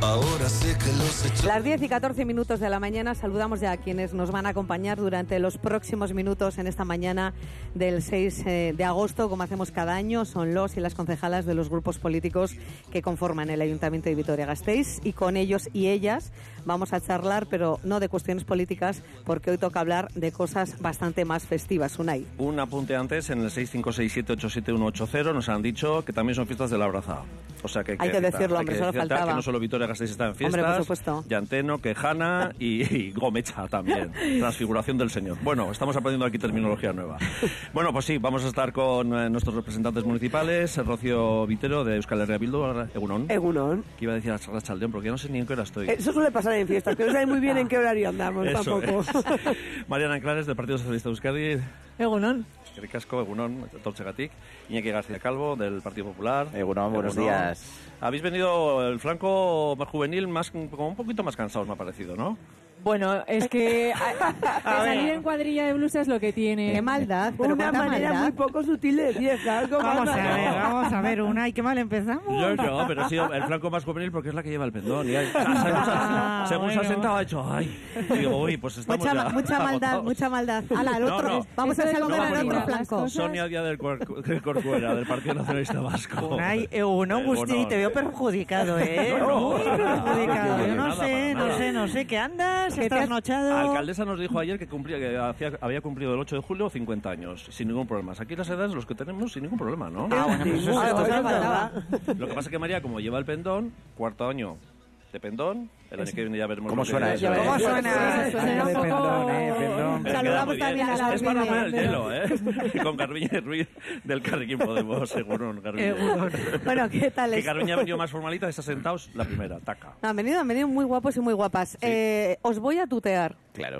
Ahora sé que los hechos... Las 10 y 14 minutos de la mañana, saludamos ya a quienes nos van a acompañar durante los próximos minutos en esta mañana del 6 de agosto, como hacemos cada año. Son los y las concejalas de los grupos políticos que conforman el Ayuntamiento de Vitoria-Gasteiz, y con ellos y ellas vamos a charlar, pero no de cuestiones políticas, porque hoy toca hablar de cosas bastante más festivas. Unai. Un apunte antes, en el 656787180 nos han dicho que también son fiestas de la Brazada. O sea que hay que decirlo, hombre, solo faltaba. Que no solo Vitoria-Gasteiz está en fiestas, hombre, por supuesto. Llanteno, Quejana y Gomecha también. Transfiguración del Señor. Bueno, estamos aprendiendo aquí terminología nueva. Bueno, pues sí, vamos a estar con nuestros representantes municipales, Rocío Vitero de Euskal Herria Bildu, Egunon. Egunon. Que iba a decir a Arratsaldeon, porque ya no sé ni en qué hora estoy. Eso suele pasar en fiestas, que no saben muy bien en qué horario andamos. Eso tampoco. Mariana Enclares, del Partido Socialista de Euskadi. Egunon. Ricasco, Egunon, Torchegatik. Iñaki García Calvo, del Partido Popular. Egunon, buenos días. Habéis venido el flanco más juvenil, como un poquito más cansados, me ha parecido, ¿no? Bueno, es que salir en cuadrilla de blusa es lo que tiene. Qué maldad, pero una manera muy poco sutil de decir algo. Vamos a ver, Unai, qué mal empezamos. No, pero sí, el flanco más juvenil porque es la que lleva el pendón. Y según se ha sentado ha hecho, ay. Y digo, uy, pues estamos mucha maldad. Ala, el otro. Vamos a saludar al otro flanco. Sonia Díaz del Corcuera, del Partido Nacionalista Vasco. Unai, Egunon, Gusti, te veo perjudicado, ¿eh? Muy perjudicado. Yo no sé, ¿qué andas? ¿Trasnochado? La alcaldesa nos dijo ayer que había cumplido el 8 de julio 50 años, sin ningún problema. Aquí las edades, los que tenemos, sin ningún problema, ¿no? Lo que pasa es que María, como lleva el pendón, cuarto año de pendón, el año que viene ya veremos. ¿Cómo suena eso? ¿Cómo suena? Suena un poco... Pendón. Saludamos también a la Es para romper el hielo, con Garbiñe Ruiz del Carrequín Podemos, seguro. Bueno, ¿qué tal es? Que Garbiñe ha venido más formalita, está sentados la primera, taca. Han venido muy guapos y muy guapas. Sí. Os voy a tutear. Claro.